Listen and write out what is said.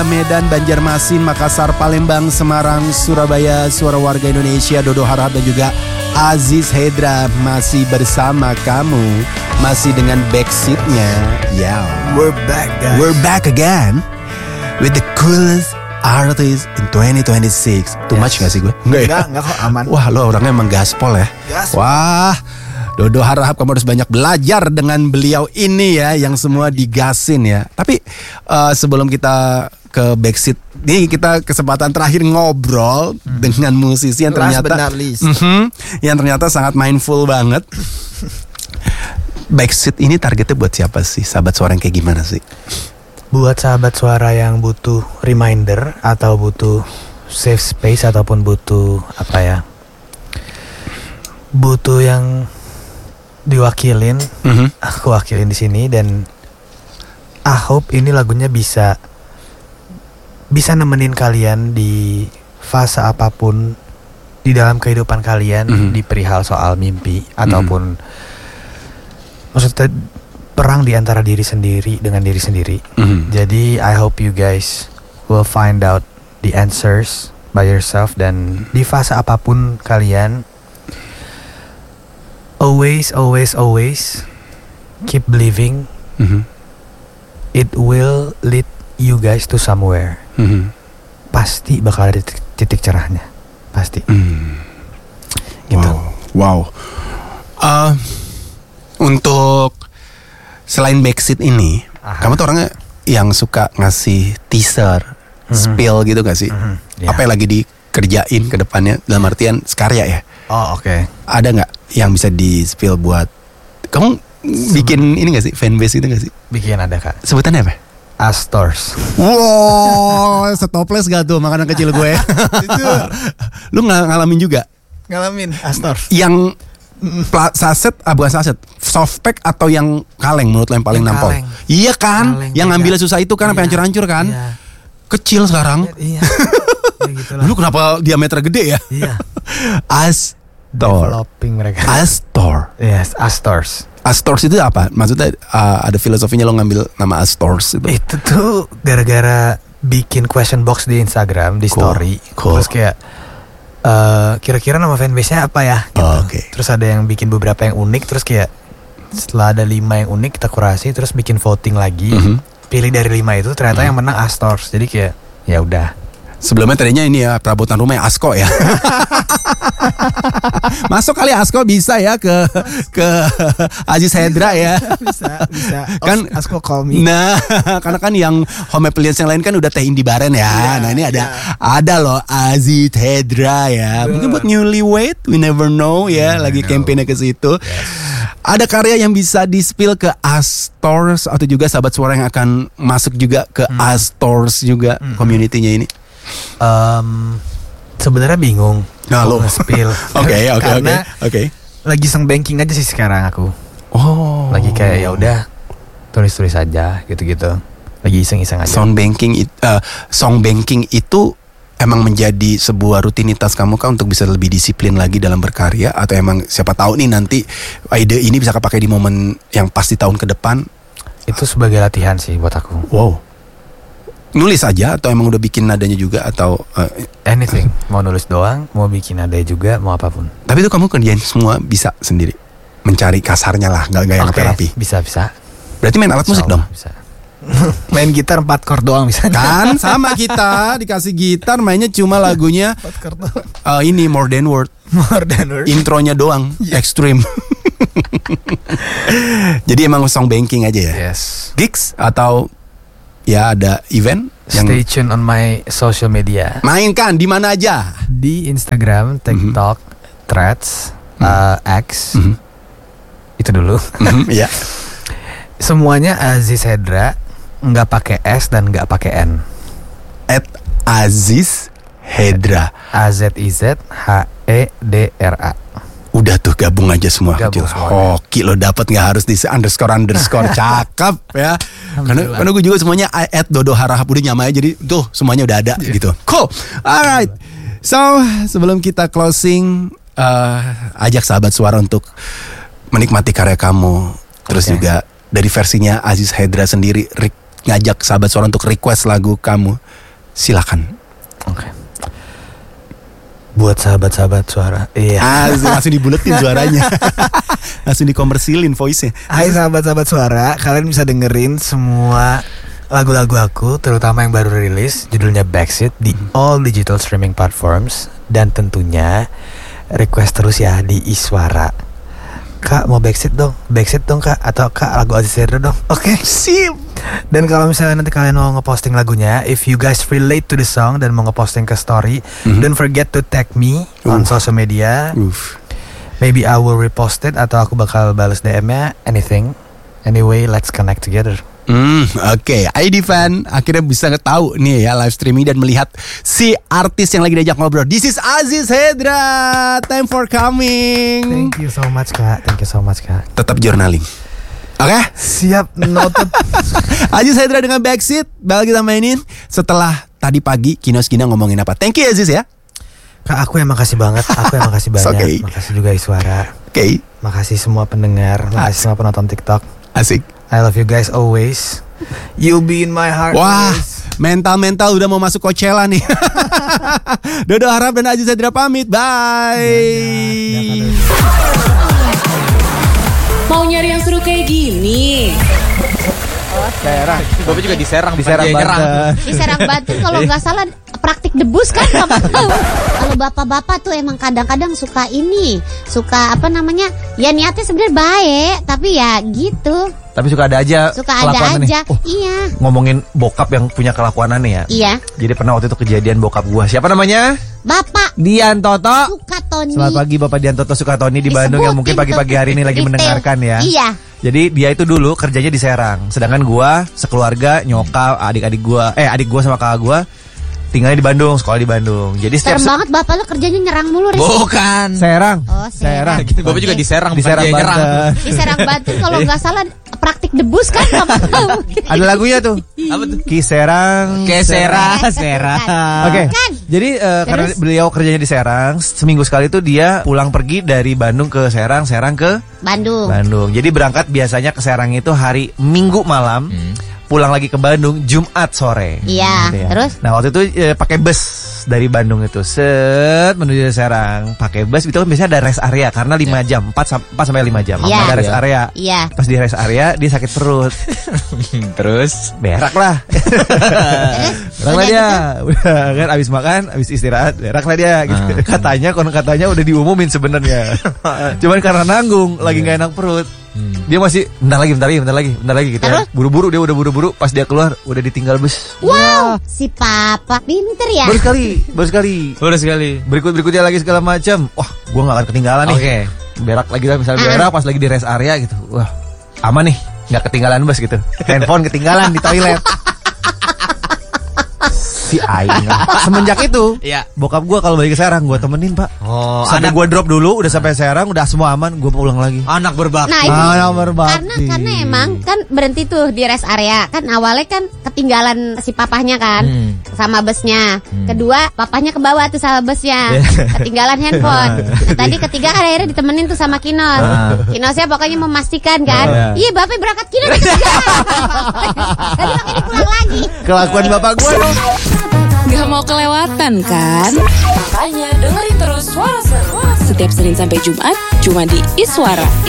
Medan, Banjarmasin, Makassar, Palembang, Semarang, Surabaya, suara warga Indonesia, Dodo Harahap dan juga Aziz Hedra masih bersama kamu, masih dengan backseatnya. Yeah, We're back, guys. we're back again with the coolest artist in 2026. Too much gak sih gue? Enggak kok, aman. Wah, lo orangnya emang gaspol ya. Gaspol. Wah, Dodo Harahap, kamu harus banyak belajar dengan beliau ini ya, yang semua digasin ya. Tapi sebelum kita ke backseat, nih kita kesempatan terakhir ngobrol dengan musisi yang ternyata yang ternyata sangat mindful banget. Backseat ini targetnya buat siapa sih? Sahabat suara yang kayak gimana sih? Buat sahabat suara yang butuh reminder atau butuh safe space ataupun butuh apa ya? Butuh yang diwakilin, aku wakilin di sini, dan I hope ini lagunya bisa nemenin kalian di fase apapun di dalam kehidupan kalian, di perihal soal mimpi ataupun maksudnya perang di antara diri sendiri dengan diri sendiri. Jadi I hope you guys will find out the answers by yourself, dan di fase apapun kalian always keep believing. It will lead you guys to somewhere. Pasti bakal ada titik cerahnya, pasti. Gitu. Wow. Untuk selain backseat ini, kamu tuh orangnya yang suka ngasih teaser, spill gitu gak sih? Yeah. Apa yang lagi dikerjain ke depannya, dalam artian sekarya ya? Oh, oke. Ada nggak yang bisa di spill buat kamu bikin ini gak sih, fanbase gitu gak sih? Bikin ada, Kak. Sebutannya apa? Astors. Wow, setoples gak tuh makanan kecil gue? Itu Lu ngalamin juga? ngalamin Astors. Yang saset, bukan saset, softpack atau yang kaleng menurut lo yang paling Yang nampol? kaleng. Iya kan, Kaleng, yang beda. ngambilnya susah itu kan, sampai Iya, hancur-hancur kan? Iya. Kecil sekarang. Iya. Ya gitulah. Dulu kenapa diameter gede ya? Iya. Astor. Developing mereka. Astor. Yes, Astors. Astors itu apa? Maksudnya ada filosofinya lo ngambil nama Astors itu? Itu tuh gara-gara bikin question box di Instagram, di Cool. story. Cool. Terus kayak kira-kira nama fanbase-nya apa ya? Gitu. Oh, oke. Terus ada yang bikin beberapa yang unik. Terus kayak setelah ada 5 yang unik, kita kurasi, terus bikin voting lagi. Pilih dari 5 itu, ternyata yang menang Astors. Jadi kayak ya udah. Sebelumnya tadinya ini ya, perabotan rumah yang Asko ya. Masuk kali Asko bisa ya ke Aziz Hedra ya. Bisa. Kan Asko call me. Nah, karena kan yang home appliance yang lain kan udah Teh Indi Baren ya. Nah, ini ada loh Aziz Hedra ya. Mungkin buat newlywed, we never know ya, lagi campaign-nya ke situ. Ada karya yang bisa di-spill ke Astors atau juga sahabat suara yang akan masuk juga ke Astors juga community-nya ini. Sebenarnya bingung. Nah, lo. Spill. Oke. Lagi iseng banking aja sih sekarang aku. Oh. Lagi kayak ya udah tulis-tulis aja gitu-gitu. Lagi iseng-iseng aja. Song banking itu emang menjadi sebuah rutinitas kamu kan untuk bisa lebih disiplin lagi dalam berkarya, atau emang siapa tahu nih nanti ide ini bisa kepakai di momen yang pasti tahun ke depan? Itu sebagai latihan sih buat aku. Wow. Nulis aja atau emang udah bikin nadanya juga atau Anything. Mau nulis doang, mau bikin nada juga, mau apapun. tapi itu kamu kerjain semua bisa sendiri, mencari kasarnya lah, nggak yang Oke, terapi. Bisa. Berarti main alat musik dong? Bisa. Main gitar 4 chord doang bisa. Kan sama kita dikasih gitar mainnya cuma lagunya 4 chord doang. ini More Than Word. More than words. Intronya doang, extreme. Jadi emang song banking aja ya. Yes. Gigs atau ya ada event yang Stay tune on my social media. mainkan di mana aja? Di Instagram, TikTok, Threads, X. Itu dulu. Ya. Semuanya Aziz Hedra, nggak pakai S dan nggak pakai N. @Aziz Hedra. AZIZHEDRA. Udah tuh gabung aja semua. Gabung Kecil. semuanya. Hoki lo dapat nggak harus di underscore cakep ya. Karena gue juga semuanya @Dodo Harahap udah nyamai, jadi tuh semuanya udah ada gitu. Cool. Alright. So sebelum kita closing, ajak sahabat suara untuk menikmati karya kamu. Terus juga dari versinya Aziz Hedra sendiri ngajak sahabat suara untuk request lagu kamu. Silakan. Oke. Buat sahabat-sahabat suara. Iya. Langsung dibuletin suaranya. Langsung dikomersilin voice-nya. Hai sahabat-sahabat suara, kalian bisa dengerin semua lagu-lagu aku, terutama yang baru rilis, judulnya Backseat, di all digital streaming platforms. Dan tentunya request terus ya di Iswara. Kak mau Backseat dong Kak. Atau Kak lagu Aziz Hedra dong. Oke, sip. Dan kalau misalnya nanti kalian mau ngeposting lagunya, if you guys relate to the song dan mau ngeposting ke story, don't forget to tag me on social media. Maybe I will repost it atau aku bakal balas DM-nya. Anything. Anyway, let's connect together. Oke. ID fan akhirnya bisa tahu nih ya live streaming dan melihat si artis yang lagi diajak ngobrol. This is Aziz Hedra. Time for coming. Thank you so much Kak. Tetap journaling. Oke? Siap, noted. Aziz Hedra dengan Backseat bakal kita mainin setelah tadi pagi Kinos Gina ngomongin apa. Thank you Aziz ya. Kak, aku yang makasih banget. Banyak. Okay. Makasih juga Iswara. Oke. Makasih semua pendengar. Makasih semua penonton TikTok. Asik. I love you guys always. You'll be in my heart. Wah, always. mental udah mau masuk Coachella nih. Dodo Harap dan Aziz Hedra pamit. Bye. Mau nyari yang seru kayak gini? Serang. Bapak juga di Serang Banten. Di Serang Banten kalau nggak salah praktik debus kan Bapak tahu. Kalau bapak-bapak tuh emang kadang-kadang suka apa namanya? Ya niatnya sebenarnya baik, tapi ya gitu. Tapi suka ada aja Kelakuan nih. Iya. Ngomongin bokap yang punya kelakuan aneh ya. Iya. Jadi pernah waktu itu kejadian bokap gua. Siapa namanya? Bapak Dian Toto. Sukatoni. Selamat pagi Bapak Dian Toto Sukatoni di Bandung yang mungkin pagi-pagi hari ini lagi Detail. mendengarkan ya. Iya. Jadi dia itu dulu kerjanya di Serang. Sedangkan gua sekeluarga, nyokap, adik gua sama kakak gua tinggalnya di Bandung, sekolah di Bandung. Jadi Serem banget bapak lu kerjanya nyerang mulu Riz. Bukan. Serang. Oh, Serang. Bapak juga di Serang, di Serang Banten. Di Serang Banten kalau nggak salah praktik debus kan Bapak tahu. Ada lagunya tuh. Apa tuh? Serang. Oke. Kan? Jadi karena beliau kerjanya di Serang, seminggu sekali tuh dia pulang pergi dari Bandung ke Serang ke Bandung. Jadi berangkat biasanya ke Serang itu hari Minggu malam. Pulang lagi ke Bandung Jumat sore. Iya, gitu ya. Terus? Nah waktu itu pakai bus dari Bandung itu menuju Serang. Pakai bus itu kan biasanya ada rest area karena 5 jam, 4 sampai 5 jam. Iya. Ada rest area. Iya. Pas di rest area dia sakit perut. Terus berak lah. Berak lah dia. Udah kan abis makan, abis istirahat, berak lah dia gitu. Katanya udah diumumin sebenarnya. Cuman karena nanggung lagi enggak enak perut. Dia masih bentar lagi gitu ya. Buru-buru pas dia keluar udah ditinggal bus. Wow, si papa pinter ya. Baru sekali. Berikutnya lagi segala macam. Wah, gua enggak akan ketinggalan nih. Oke. Berak lagi lah misalnya berak pas lagi di rest area gitu. Wah, aman nih, enggak ketinggalan bus gitu. Handphone ketinggalan di toilet. Si Aing. Semenjak itu, bokap gue kalau balik ke Serang gue temenin pak. Sampai gue drop dulu, udah sampai Serang, udah semua aman, gue pulang lagi. Anak berbakti. Nah, itu karena emang kan berhenti tuh di rest area. Kan awalnya kan ketinggalan si papahnya kan sama busnya. Kedua, papahnya ke bawah tuh sama busnya. Ketinggalan handphone. Nah, tadi ketiga kan akhirnya ditemenin tuh sama Kinos. Kinosnya pokoknya memastikan kan. Iya, bapak berangkat Kinos ketinggalan. Tadi makanya pulang lagi. Kelakuan bapak gue dong. Gak mau kelewatan kan? Makanya dengerin terus Suara Seru setiap Senin sampai Jumat cuma di Iswara.